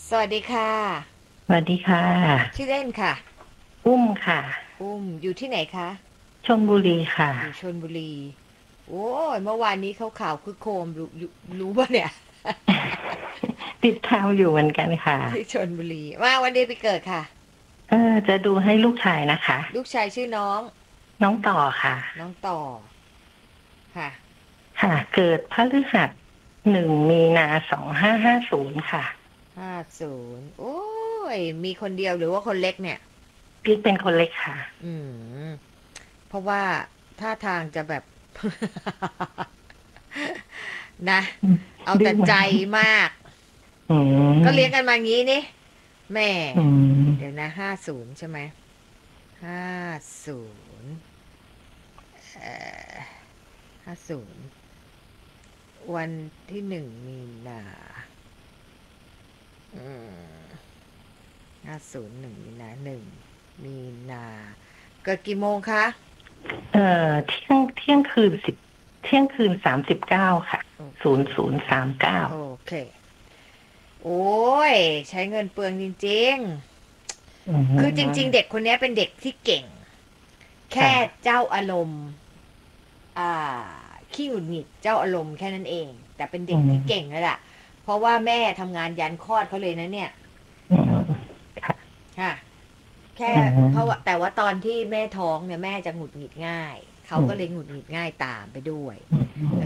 สวัสดีค่ะสวัสดีค่ะชื่อเล่นค่ะอุ้มค่ะอุ้มอยู่ที่ไหนคะชลบุรีค่ะอยู่ชลบุรีโอ้ยเมื่อวานนี้เขาข่าวคึกโครมรู้ป่ะเนี่ยติดตามอยู่เหมือนกันค่ะที่ชลบุรีว่าวันดีไปเกิดค่ะจะดูให้ลูกชายนะคะลูกชายชื่อน้องน้องต่อค่ะน้องต่อค่ะค่ะเกิดพฤหัส1 มีนา 2550ค่ะ 50โอ้ยมีคนเดียวหรือว่าคนเล็กเนี่ยพี่เป็นคนเล็กค่ะอืมเพราะว่าท่าทางจะแบบนะเอาดื้อไหมแต่ใจมากอืก็เลี้ยงมกันมางี้นี่แม่อืมเดี๋ยวนะ50ใช่ไหม 50เอ่อ50วันที่1 มีนาอืม50 1 มีนาเกิดกี่โมงคะเที่ยงคืน 39ค่ะโอเค 0039 โอเคโอ้ยใช้เงินเปลืองจริงอืๆคือจริงๆเด็มกคนนี้เป็นเด็กที่เก่งแค่ค่ะเจ้าอารมณ์อ่าขี้หงุดหงิดเจ้าอารมณ์แค่นั้นเองแต่เป็นอืเด็กที่เก่งมแล้วล่ะเพราะว่าแม่ทำงานยันคลอดเขาเลยนะเนี่ยอืมค่ะค่ะ แค่อืเพราะว่ามแต่ว่าตอนที่แม่ท้องเนี่ยแม่จะหงุดหงิดง่ายเขาอืมก็เลยหงุดหงิดง่ายตามไปด้วย